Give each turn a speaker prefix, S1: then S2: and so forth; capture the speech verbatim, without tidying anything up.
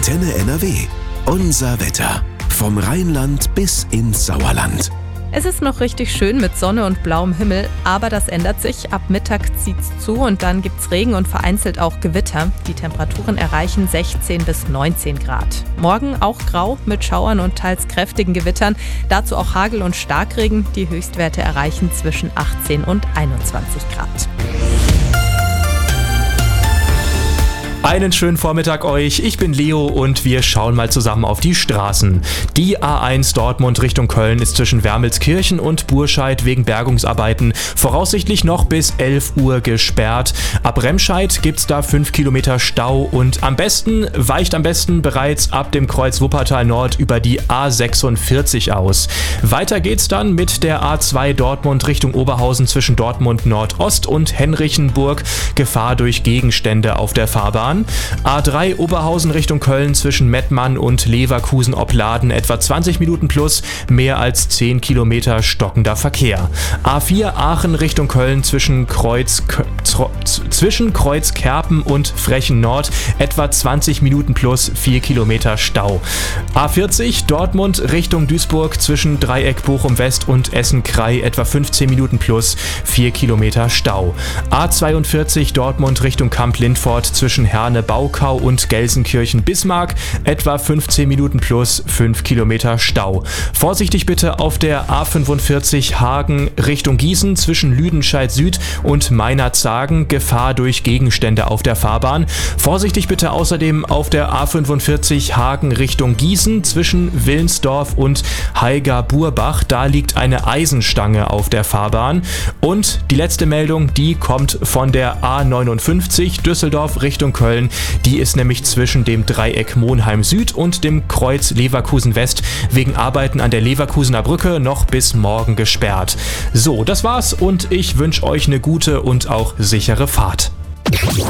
S1: Antenne N R W. Unser Wetter. Vom Rheinland bis ins Sauerland.
S2: Es ist noch richtig schön mit Sonne und blauem Himmel, aber das ändert sich. Ab Mittag zieht's zu und dann gibt's Regen und vereinzelt auch Gewitter. Die Temperaturen erreichen sechzehn bis neunzehn Grad. Morgen auch grau mit Schauern und teils kräftigen Gewittern. Dazu auch Hagel und Starkregen. Die Höchstwerte erreichen zwischen achtzehn und einundzwanzig Grad.
S3: Einen schönen Vormittag euch, ich bin Leo und wir schauen mal zusammen auf die Straßen. Die A eins Dortmund Richtung Köln ist zwischen Wermelskirchen und Burscheid wegen Bergungsarbeiten voraussichtlich noch bis elf Uhr gesperrt. Ab Remscheid gibt's da fünf Kilometer Stau und am besten, weicht am besten bereits ab dem Kreuz Wuppertal Nord über die A sechsundvierzig aus. Weiter geht's dann mit der A zwei Dortmund Richtung Oberhausen zwischen Dortmund Nordost und Henrichenburg. Gefahr durch Gegenstände auf der Fahrbahn. A drei Oberhausen Richtung Köln zwischen Mettmann und Leverkusen-Opladen etwa zwanzig Minuten plus, mehr als zehn Kilometer stockender Verkehr. A vier Aachen Richtung Köln zwischen Kreuz, zwischen Kreuz Kerpen und Frechen Nord etwa zwanzig Minuten plus, vier Kilometer Stau. A vierzig Dortmund Richtung Duisburg zwischen Dreieck Bochum West und Essen-Krei etwa fünfzehn Minuten plus, vier Kilometer Stau. A zweiundvierzig Dortmund Richtung Kamp-Lindfort zwischen Herne Baukau und Gelsenkirchen-Bismarck etwa fünfzehn Minuten plus, fünf Kilometer Stau. Vorsichtig bitte auf der A fünfundvierzig Hagen Richtung Gießen zwischen Lüdenscheid Süd und Meinerzhagen, Gefahr durch Gegenstände auf der Fahrbahn. Vorsichtig bitte außerdem auf der A fünfundvierzig Hagen Richtung Gießen zwischen Willensdorf und Haiger-Burbach, da liegt eine Eisenstange auf der Fahrbahn. Und die letzte Meldung, die kommt von der A neunundfünfzig Düsseldorf Richtung Köln. Die ist nämlich zwischen dem Dreieck Monheim Süd und dem Kreuz Leverkusen West wegen Arbeiten an der Leverkusener Brücke noch bis morgen gesperrt. So, das war's und ich wünsche euch eine gute und auch sichere Fahrt.